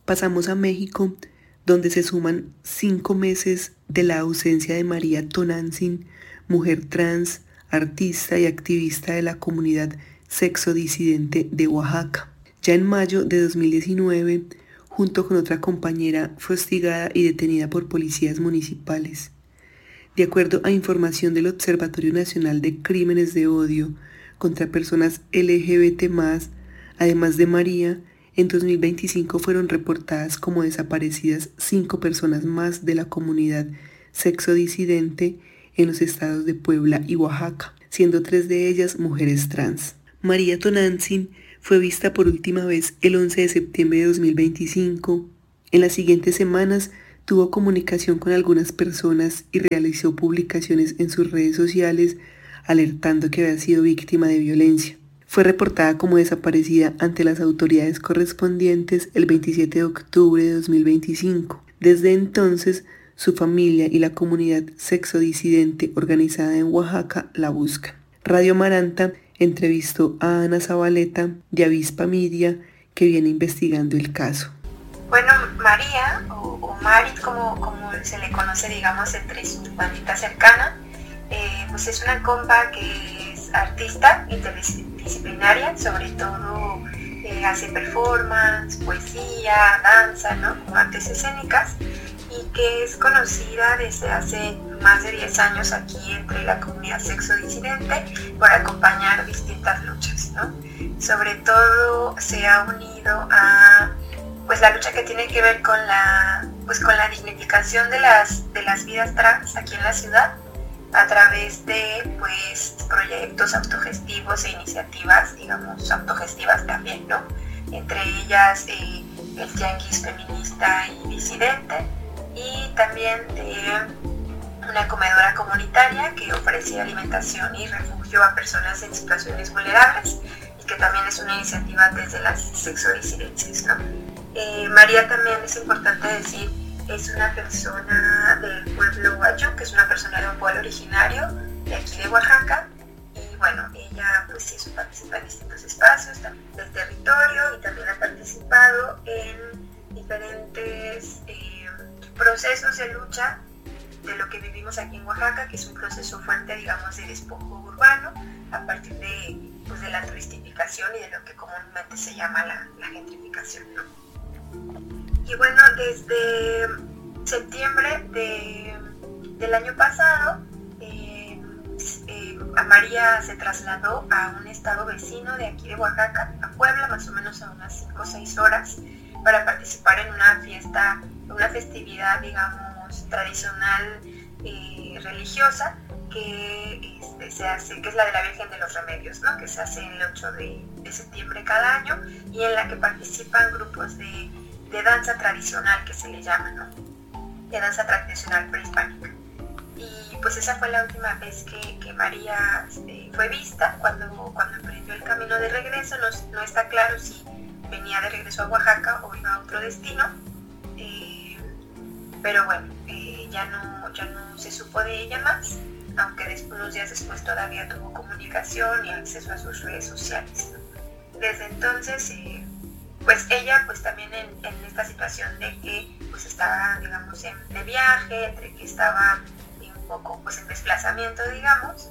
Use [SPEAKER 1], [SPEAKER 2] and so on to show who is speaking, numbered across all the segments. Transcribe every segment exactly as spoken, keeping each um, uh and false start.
[SPEAKER 1] Pasamos a México, donde se suman cinco meses de la ausencia de María Tonantzin, mujer trans, artista y activista de la comunidad sexodisidente de Oaxaca. Ya en mayo de dos mil diecinueve, junto con otra compañera, fue hostigada y detenida por policías municipales. De acuerdo a información del Observatorio Nacional de Crímenes de Odio contra Personas L G B T más, además de María, en dos mil veinticinco fueron reportadas como desaparecidas cinco personas más de la comunidad sexodisidente en los estados de Puebla y Oaxaca, siendo tres de ellas mujeres trans. María Tonantzin fue vista por última vez el once de septiembre de dos mil veinticinco. En las siguientes semanas tuvo comunicación con algunas personas y realizó publicaciones en sus redes sociales alertando que había sido víctima de violencia. Fue reportada como desaparecida ante las autoridades correspondientes el veintisiete de octubre de dos mil veinticinco. Desde entonces, su familia y la comunidad sexodisidente organizada en Oaxaca la buscan. Radio Maranta entrevistó a Ana Zabaleta de Avispa Media, que viene investigando el caso.
[SPEAKER 2] Bueno, María, o, o Mari, como, como se le conoce, digamos, entre su bandita cercana, eh, pues es una compa que es artista interdisciplinaria, sobre todo eh, hace performance, poesía, danza, ¿no? Como artes escénicas, y que es conocida desde hace más de diez años aquí entre la comunidad sexodisidente por acompañar distintas luchas, ¿no? Sobre todo se ha unido a pues la lucha que tiene que ver con la pues con la dignificación de las de las vidas trans aquí en la ciudad a través de pues proyectos autogestivos e iniciativas, digamos, autogestivas también, ¿no? Entre ellas eh, el Tianguis Feminista y Disidente, y también de una comedora comunitaria que ofrece alimentación y refugio a personas en situaciones vulnerables, y que también es una iniciativa desde las sexodisidencias, ¿no? Eh, María también, es importante decir, es una persona del pueblo Huacho, que es una persona de un pueblo originario de aquí de Oaxaca, y bueno, ella pues sí, eso participa en distintos espacios del territorio y también ha participado en diferentes eh, procesos de lucha de lo que vivimos aquí en Oaxaca, que es un proceso fuerte, digamos, de despojo urbano a partir de, pues, de la turistificación y de lo que comúnmente se llama la, la gentrificación, ¿no? Y bueno, desde septiembre de, del año pasado, eh, eh, a María se trasladó a un estado vecino de aquí de Oaxaca, a Puebla, más o menos a unas cinco o seis horas, para participar en una fiesta, una festividad, digamos, tradicional eh, religiosa, que este, se hace, que es la de la Virgen de los Remedios, ¿no? Que se hace el ocho de, de septiembre cada año, y en la que participan grupos de, de danza tradicional, que se le llama, ¿no? De danza tradicional prehispánica. Y pues esa fue la última vez que, que María este, fue vista. Cuando, cuando emprendió el camino de regreso, no, no está claro si venía de regreso a Oaxaca o iba a otro destino, eh, pero bueno, eh, ya, no, ya no se supo de ella más, aunque después, unos días después todavía tuvo comunicación y acceso a sus redes sociales. Desde entonces, eh, pues ella pues también en, en esta situación de que pues estaba, digamos, en, de viaje, entre que estaba un poco pues en desplazamiento, digamos,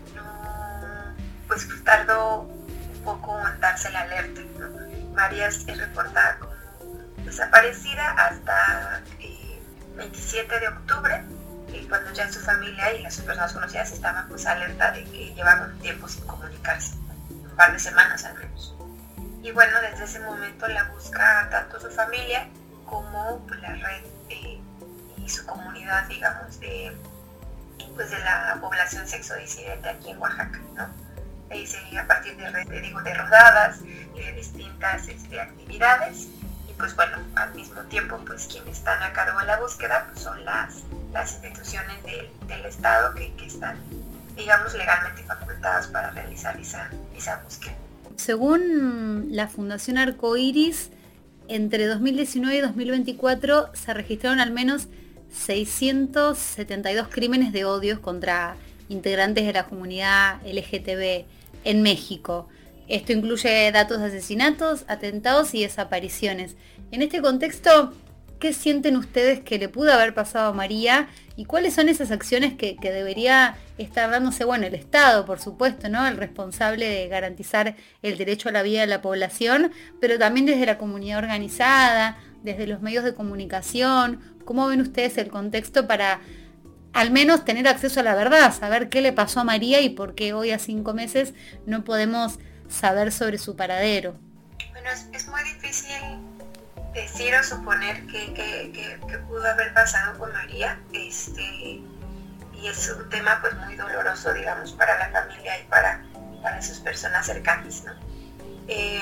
[SPEAKER 2] no, pues tardó un poco en darse la alerta, ¿no? María es reportada como desaparecida hasta eh, veintisiete de octubre, eh, cuando ya su familia y las personas conocidas estaban pues alerta de que llevaban un tiempo sin comunicarse, un par de semanas al menos. Y bueno, desde ese momento la busca tanto su familia como pues, la red eh, y su comunidad, digamos, de, pues, de la población sexodisidente aquí en Oaxaca, ¿no? Ahí se, a partir de, de, digo, de rodadas y de distintas este, actividades, y pues bueno, al mismo tiempo pues quienes están a cargo de la búsqueda pues, son las, las instituciones del, del Estado que, que están, digamos, legalmente facultadas para realizar esa, esa búsqueda.
[SPEAKER 3] Según la Fundación Arcoiris, entre dos mil diecinueve y dos mil veinticuatro se registraron al menos seiscientos setenta y dos crímenes de odio contra integrantes de la comunidad L G T B en México. Esto incluye datos de asesinatos, atentados y desapariciones. En este contexto, ¿qué sienten ustedes que le pudo haber pasado a María? ¿Y cuáles son esas acciones que, que debería estar dándose, bueno, el Estado, por supuesto, ¿no? El responsable de garantizar el derecho a la vida de la población, pero también desde la comunidad organizada, desde los medios de comunicación? ¿Cómo ven ustedes el contexto para al menos tener acceso a la verdad, saber qué le pasó a María y por qué hoy a cinco meses no podemos saber sobre su paradero?
[SPEAKER 2] Bueno, es, es muy difícil decir o suponer que, que, que, que pudo haber pasado con María, este, y es un tema pues muy doloroso, digamos, para la familia y para, para sus personas cercanas, ¿no? Eh,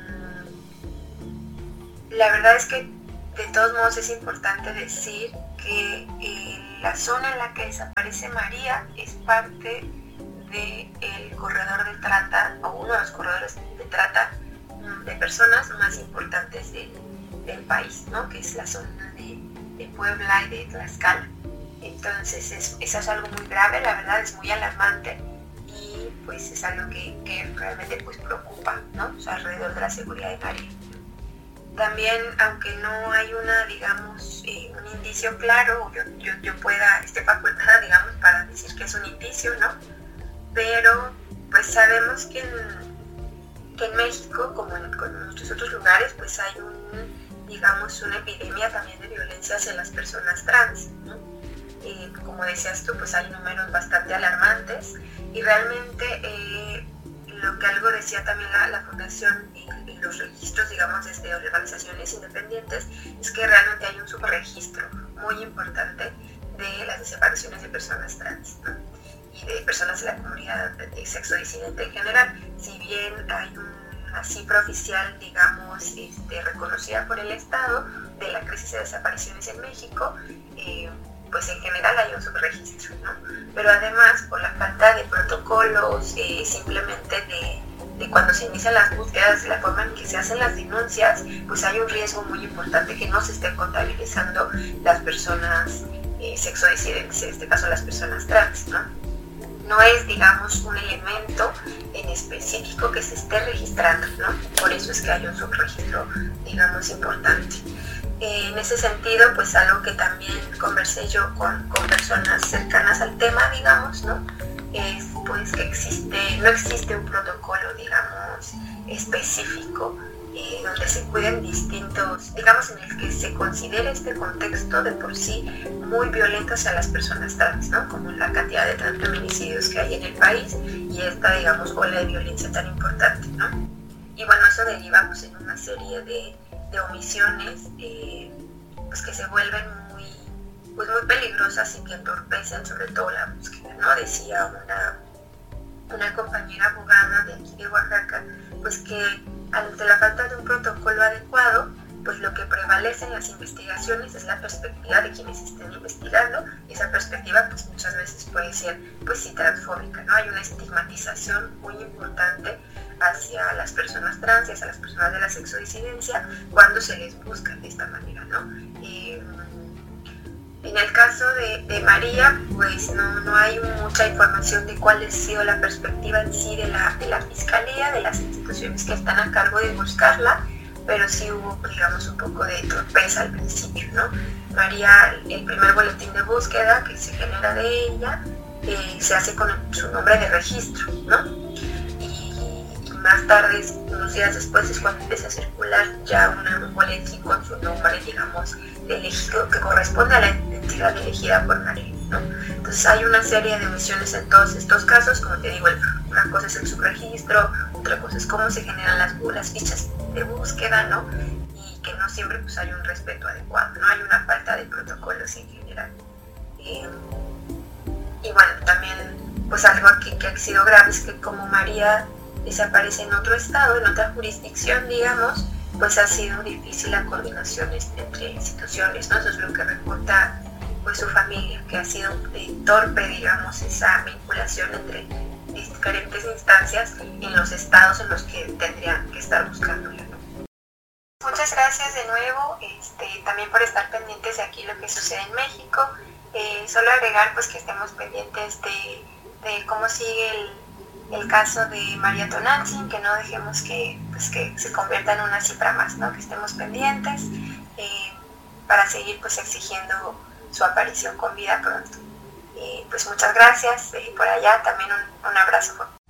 [SPEAKER 2] la verdad es que de todos modos es importante decir que eh, la zona en la que desaparece María es parte del corredor de trata, o uno de los corredores de trata de personas más importantes de, del país, ¿no? Que es la zona de, de Puebla y de Tlaxcala. Entonces es, eso es algo muy grave, la verdad es muy alarmante, y pues es algo que, que realmente pues preocupa, ¿no? O sea, alrededor de la seguridad de María. También, aunque no hay una, digamos, eh, un indicio claro, yo, yo, yo pueda, esté facultada, digamos, para decir que es un indicio, ¿no? Pero pues sabemos que en, que en México, como en, como en muchos otros lugares, pues hay un, digamos, una epidemia también de violencia hacia las personas trans, ¿no? Eh, como decías tú, pues hay números bastante alarmantes, y realmente eh, lo que algo decía también la, la Fundación y, y los registros, digamos, desde organizaciones independientes, es que realmente hay un subregistro muy importante de las desapariciones de personas trans, ¿no? Y de personas de la comunidad de sexo disidente en general. Si bien hay una cifra oficial, digamos, este, reconocida por el Estado de la crisis de desapariciones en México, eh, pues en general hay un subregistro, ¿no? Pero además, por la falta de protocolos, eh, simplemente de, de cuando se inician las búsquedas, de la forma en que se hacen las denuncias, pues hay un riesgo muy importante que no se estén contabilizando las personas eh, sexodisidentes, en este caso las personas trans, ¿no? No es, digamos, un elemento en específico que se esté registrando, ¿no? Por eso es que hay un subregistro, digamos, importante. Eh, en ese sentido, pues algo que también conversé yo con, con personas cercanas al tema, digamos, ¿no? Es pues que existe, no existe un protocolo, digamos, específico eh, donde se cuiden distintos, digamos, en el que se considere este contexto de por sí muy violento hacia las personas trans, ¿no? Como la cantidad de transfeminicidios que hay en el país y esta, digamos, ola de violencia tan importante, ¿no? Y bueno, eso deriva pues en una serie de, de omisiones eh, pues que se vuelven muy, pues muy peligrosas y que entorpecen sobre todo la búsqueda, ¿no? Decía una, una compañera abogada de aquí de Oaxaca, pues que ante la falta de un protocolo adecuado, pues lo que prevalece en las investigaciones es la perspectiva de quienes estén investigando, y esa perspectiva pues muchas veces puede ser pues sí transfóbica, ¿no? Hay una estigmatización muy importante hacia las personas trans y hacia las personas de la sexodisidencia cuando se les busca de esta manera, ¿no? Eh, en el caso de, de María, pues no, no hay mucha información de cuál ha sido la perspectiva en sí de la, de la Fiscalía, de las instituciones que están a cargo de buscarla, pero sí hubo, digamos, un poco de torpeza al principio, ¿no? María, el primer boletín de búsqueda que se genera de ella, eh, se hace con su nombre de registro, ¿no? Y, y más tarde, unos días después, es cuando empieza a circular ya una, un boletín con su nombre, digamos, de elegido, que corresponde a la entidad elegida por María, ¿no? Entonces hay una serie de omisiones en todos estos casos, como te digo, una cosa es el subregistro, otra cosa es cómo se generan las, las fichas de búsqueda, ¿no? Y que no siempre pues hay un respeto adecuado, ¿no? Hay una falta de protocolos en general. Eh, y bueno, también pues algo que, que ha sido grave es que como María desaparece en otro estado, en otra jurisdicción, digamos, pues ha sido difícil la coordinación entre instituciones, ¿no? Eso es lo que reporta pues su familia, que ha sido eh, torpe, digamos, esa vinculación entre diferentes instancias en los estados en los que tendrían que estar buscándola, ¿no? Muchas gracias de nuevo, este, también por estar pendientes de aquí lo que sucede en México. Eh, solo agregar pues que estemos pendientes de, de cómo sigue el, el caso de María Tonantzin, que no dejemos que, pues, que se convierta en una cifra más, ¿no? Que estemos pendientes eh, para seguir pues exigiendo su aparición con vida pronto. Eh, pues muchas gracias, eh, por allá también un, un abrazo.